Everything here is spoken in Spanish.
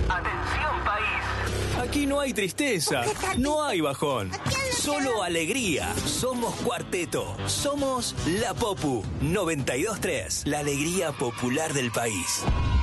Atención, país. Aquí no hay tristeza, no hay bajón, solo alegría. Somos Cuarteto, somos La Popu 92.3, la alegría popular del país.